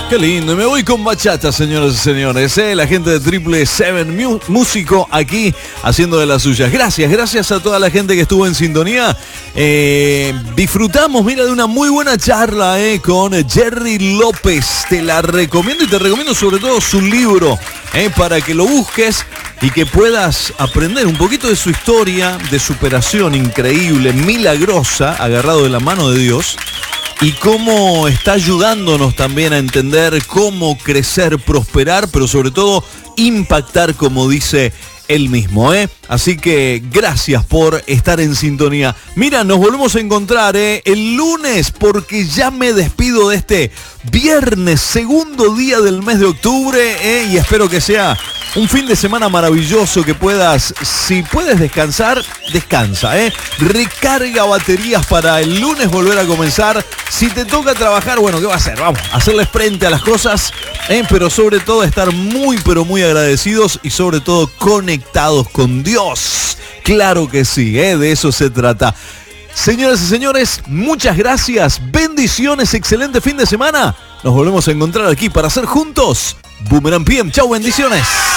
Qué lindo, y me voy con bachata, señoras y señores, la gente de Triple Seven Músico aquí haciendo de las suyas. Gracias a toda la gente que estuvo en sintonía. Disfrutamos, mira, de una muy buena charla con Jerry López. Te la recomiendo y te recomiendo sobre todo su libro, para que lo busques y que puedas aprender un poquito de su historia de superación increíble, milagrosa, agarrado de la mano de Dios. Y cómo está ayudándonos también a entender cómo crecer, prosperar, pero sobre todo impactar, como dice él mismo, Así que gracias por estar en sintonía. Mira, nos volvemos a encontrar el lunes, porque ya me despido de este viernes, segundo día del mes de octubre, y espero que sea un fin de semana maravilloso, que puedas, si puedes descansar, descansa, recarga baterías para el lunes volver a comenzar. Si te toca trabajar, bueno, ¿qué va a hacer? Vamos a hacerles frente a las cosas, pero sobre todo estar muy, pero muy agradecidos y sobre todo conectados con Dios. Claro que sí, de eso se trata. Señoras y señores, muchas gracias, bendiciones, excelente fin de semana. Nos volvemos a encontrar aquí para hacer juntos Boomerang PM. Chau, bendiciones.